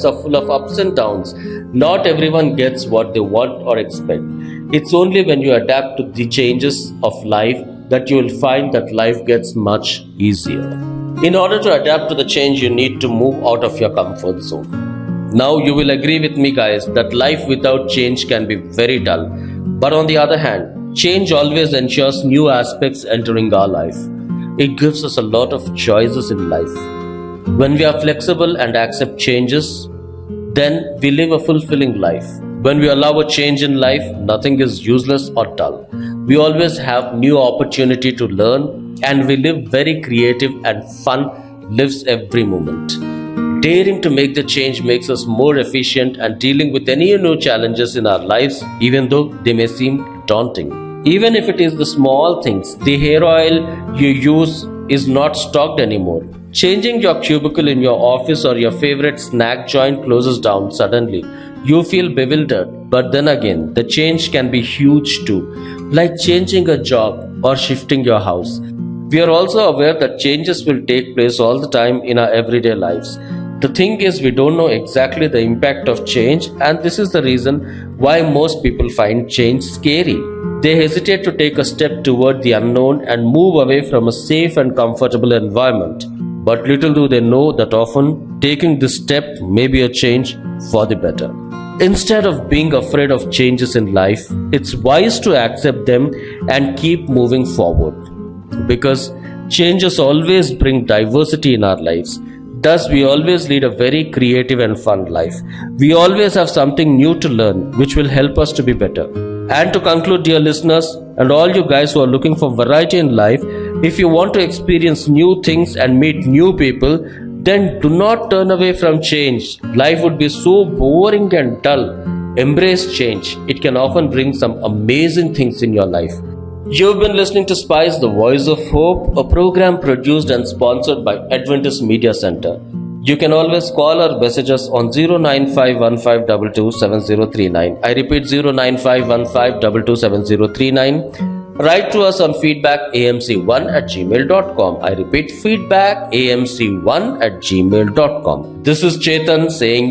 lives are full of ups and downs. Not everyone gets what they want or expect. It's only when you adapt to the changes of life that you will find that life gets much easier. In order to adapt to the change, you need to move out of your comfort zone. Now you will agree with me, guys, that life without change can be very dull. But on the other hand, change always ensures new aspects entering our life. It gives us a lot of choices in life. When we are flexible and accept changes, then we live a fulfilling life. When we allow a change in life, nothing is useless or dull. We always have new opportunity to learn, and we live very creative and fun lives every moment. Daring to make the change makes us more efficient and dealing with any new challenges in our lives, even though they may seem daunting. Even if it is the small things, the hair oil you use is not stocked anymore. Changing your cubicle in your office or your favorite snack joint closes down suddenly. You feel bewildered, but then again, the change can be huge too, like changing a job or shifting your house. We are also aware that changes will take place all the time in our everyday lives. The thing is, we don't know exactly the impact of change, and this is the reason why most people find change scary. They hesitate to take a step toward the unknown and move away from a safe and comfortable environment. But little do they know that often taking this step may be a change for the better. Instead of being afraid of changes in life, it's wise to accept them and keep moving forward. Because changes always bring diversity in our lives. Thus, we always lead a very creative and fun life. We always have something new to learn, which will help us to be better. And to conclude, dear listeners, and all you guys who are looking for variety in life, if you want to experience new things and meet new people, then do not turn away from change. Life would be so boring and dull. Embrace change. It can often bring some amazing things in your life. You've been listening to Spice, the Voice of Hope, a program produced and sponsored by Adventist Media Center. You can always call or message us on 09515227039. I repeat, 09515227039. Write to us on feedbackamc1@gmail.com. I repeat, feedbackamc1@gmail.com. This is Chetan saying